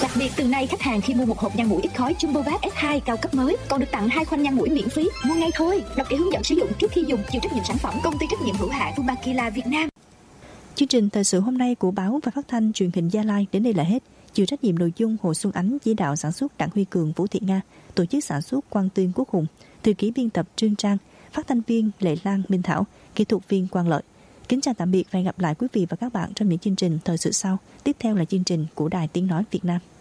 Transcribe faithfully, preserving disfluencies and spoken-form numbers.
Đặc biệt từ nay khách hàng khi mua một hộp nhang mũi ít khói Jumbovac ép hai cao cấp mới còn được tặng hai khoanh nhang mũi miễn phí. Mua ngay thôi. Đọc kỹ hướng dẫn sử dụng trước khi dùng. Chịu trách nhiệm sản phẩm công ty trách nhiệm hữu hạn Fumakila Việt Nam. Chương trình thời sự hôm nay của báo và phát thanh truyền hình Gia Lai đến đây là hết. Chịu trách nhiệm nội dung Hồ Xuân Ánh, chỉ đạo sản xuất Đặng Huy Cường, Vũ Thị Nga, tổ chức sản xuất Quang Tuyên, Quốc Hùng, thư ký biên tập Trương Trang, phát thanh viên Lệ Lan, Minh Thảo, kỹ thuật viên Quang Lợi. Kính chào tạm biệt và hẹn gặp lại quý vị và các bạn trong những chương trình thời sự sau. Tiếp theo là chương trình của Đài Tiếng nói Việt Nam.